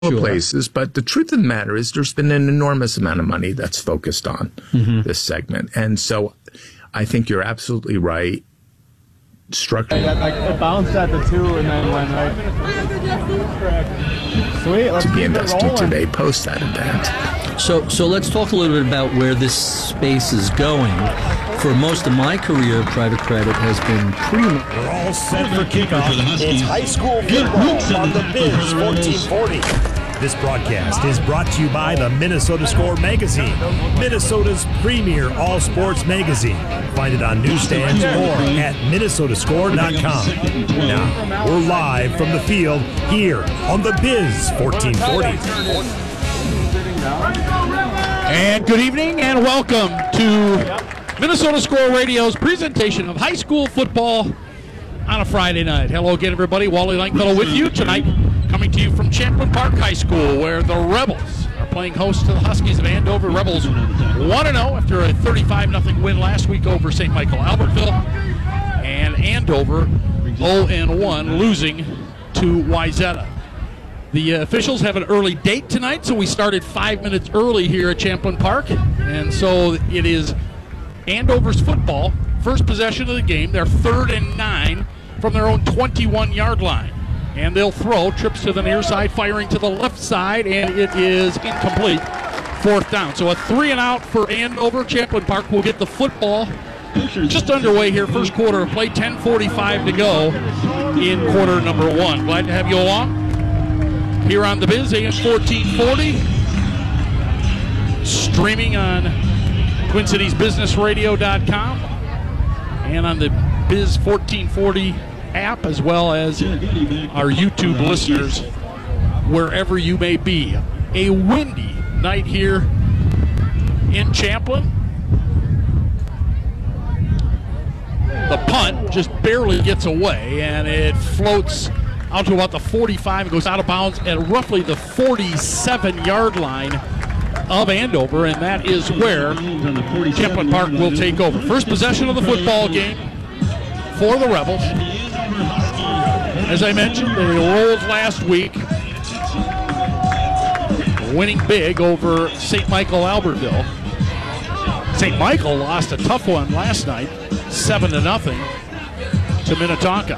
places, but the truth of the matter is there's been an enormous amount of money that's focused on this segment. And so I think you're absolutely right. Structure. It bounced at the 2 and then went right. Sweet. Let's to be investing today post that event. So let's talk a little bit about where this space is going. For most of my career, private credit has been pretty much... We're all set for kickoff. It's high school football on the Biz 1440. This broadcast is brought to you by the Minnesota Score magazine, Minnesota's premier all-sports magazine. Find it on newsstands or at minnesotascore.com. Now, we're live from the field here on the Biz 1440. And good evening and welcome to Minnesota Score Radio's presentation of high school football on a Friday night. Hello again, everybody. Wally Langfellow with you tonight, coming to you from Champlin Park High School, where the Rebels are playing host to the Huskies of Andover. Rebels 1-0 after a 35-0 win last week over St. Michael Albertville, and Andover 0-1 losing to Wayzata. The officials have an early date tonight, so we started 5 minutes early here at Champlin Park, and so it is Andover's football, first possession of the game. They're 3rd and 9 from their own 21-yard line. And they'll throw, trips to the near side, firing to the left side, and it is incomplete. 4th down. So a 3-and-out for Andover. Champlin Park will get the football just underway here. First quarter of play, 10:45 to go in quarter number 1. Glad to have you along here on the Biz, AM 1440. Streaming on TwinCitiesBusinessRadio.com and on the Biz 1440 app, as well as our YouTube listeners wherever you may be. A windy night here in Champlin. The punt just barely gets away, and it floats out to about the 45 and goes out of bounds at roughly the 47-yard line of Andover, and that is where Champlin Park will take over. First possession of the football game for the Rebels. As I mentioned, they rolled last week, winning big over St. Michael Albertville. St. Michael lost a tough one last night, 7-0 to Minnetonka.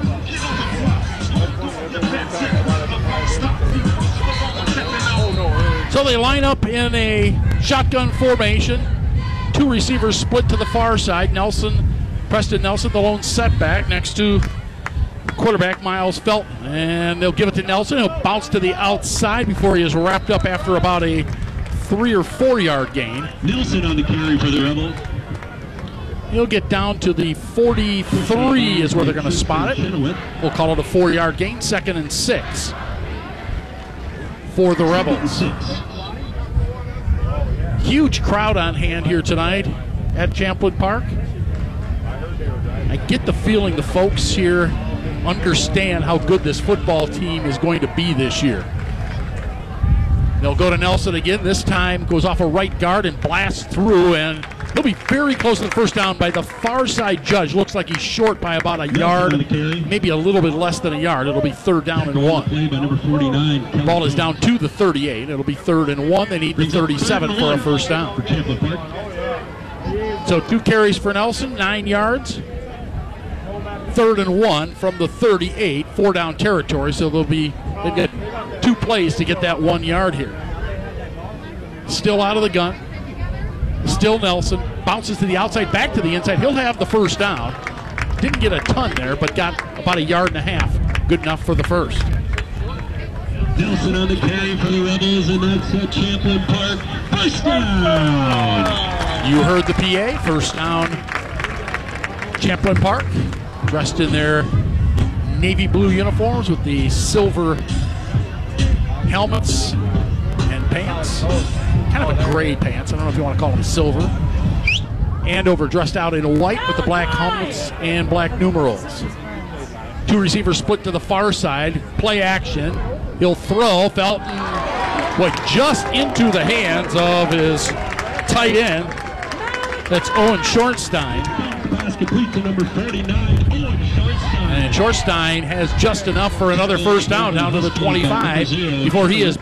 So they line up in a shotgun formation. 2 receivers split to the far side. Preston Nelson, the lone setback, next to quarterback Miles Felton. And they'll give it to Nelson. He'll bounce to the outside before he is wrapped up after about a 3 or 4 yard gain. Nelson on the carry for the Rebels. He'll get down to the 43 is where they're going to spot it. We'll call it a 4-yard gain. 2nd and 6 for the Rebels. Huge crowd on hand here tonight at Champlin Park. I get the feeling the folks here understand how good this football team is going to be this year. They'll go to Nelson again. This time goes off a right guard and blasts through, and he'll be very close to the first down by the far side judge. Looks like he's short by about a yard, maybe a little bit less than a yard. It'll be 3rd down and 1. Ball is down to the 38. It'll be 3rd and 1. They need the 37 for a first down. So 2 carries for Nelson, 9 yards. 3rd and 1 from the 38, 4 down territory. So they've got 2 plays to get that 1 yard here. Still out of the gun. Still Nelson. Bounces to the outside, back to the inside. He'll have the first down. Didn't get a ton there, but got about 1.5 yards. Good enough for the first. Nelson on the carry for the Rebels, and that's Champlin Park. First down! You heard the PA. First down, Champlin Park. Dressed in their navy blue uniforms with the silver helmets and pants. Kind of a gray pants. I don't know if you want to call them silver. Andover dressed out in white with the black helmets and black numerals. 2 receivers split to the far side. Play action. He'll throw. Felton just into the hands of his tight end. That's Owen Shortstein. Pass complete to number 39, Owen Shortstein. And Shorstein has just enough for another first down to the 25 before he is